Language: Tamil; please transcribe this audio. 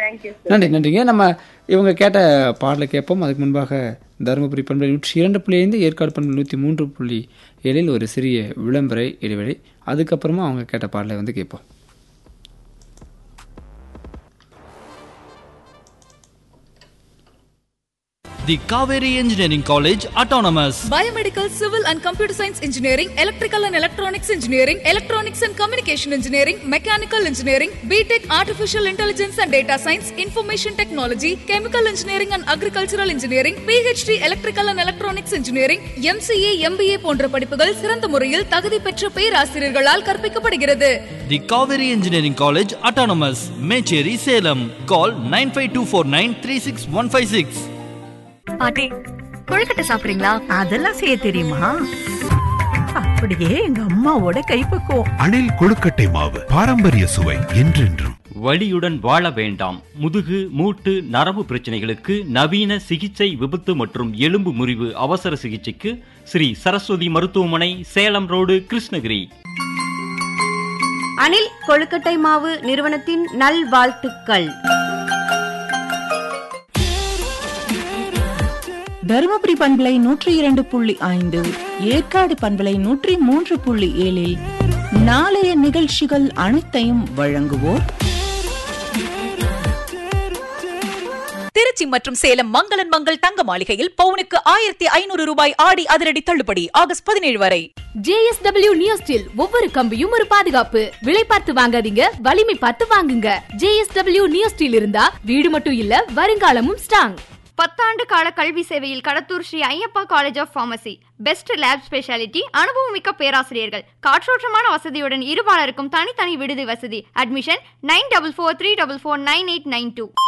தேங்க்யூ நன்றி நன்றிங்க. நம்ம இவங்க கேட்ட பாடலை கேட்போம். அதுக்கு முன்பாக தருமபுரி பண்பலை 102.5 ஏற்காடு பண்பலை 103.7 ஒரு சிறிய விளம்பர இடைவெளி. அதுக்கப்புறமா அவங்க கேட்ட பாடலை வந்து கேட்போம். The Kaveri Engineering College Autonomous. Biomedical, Civil and Computer Science Engineering, Electrical and Electronics Engineering, Electronics and Communication Engineering, Mechanical Engineering, BTech Artificial Intelligence and Data Science, Information Technology, Chemical Engineering and Agricultural Engineering, PhD Electrical and Electronics Engineering, MCA, MBA போன்ற படிப்புகள் சிறந்த முறையில் தகுதி பெற்ற பேராசிரியர்களால் கற்பிக்கப்படுகிறது. The Kaveri Engineering College Autonomous. Mecheri, Salem. Call 9524936156. பாட்டி, கொழுக்கட்டை சாப்பிடுறீங்களா? அதெல்லாம் செய்ய தெரியுமா? அப்படியே எங்க அம்மாவோட கைப்பக்குவம். அணில் கொழுக்கட்டை மாவு, பாரம்பரிய சுவை என்றென்றும். வலியுடன் வாழ வேண்டாம். முதுகு, மூட்டு, நரம்பு பிரச்சனைகளுக்கு நவீன சிகிச்சை, விபத்து மற்றும் எலும்பு முறிவு அவசர சிகிச்சைக்கு ஸ்ரீ சரஸ்வதி மருத்துவமனை, சேலம் ரோடு, கிருஷ்ணகிரி. அணில் கொழுக்கட்டை மாவு நிறுவனத்தின் நல்வாழ்த்துக்கள். தருமபுரி பண்பலை 102.5, ஏற்காடு பண்பலை 103.7 நாளைய நிகழ்ச்சிகள் அனைத்தையும் வழங்குவோர் திருச்சி மற்றும் சேலம் மங்களன் மங்கள் தங்க மாளிகையில் பவுனுக்கு 1500 ரூபாய் ஆடி அதிரடி தள்ளுபடி ஆகஸ்ட் 17 வரை. JSW Neo Steel, ஒவ்வொரு கம்பியும் ஒரு பாதுகாப்பு. விலை பார்த்து வாங்காதீங்க, வலிமை பார்த்து வாங்குங்க. JSW Neo Steel இருந்தா வீடு மட்டும் இல்ல, வருங்காலமும் ஸ்ட்ராங். 10 ஆண்டு கால கல்வி சேவையில் Kadathur Sri Ayyappa college of pharmacy. Best lab speciality, அனுபவமிக்க பேராசிரியர்கள், காற்றோட்டமான வசதியுடன் இருபாலருக்கும் தனித்தனி விடுதி வசதி. அட்மிஷன் 9443449892.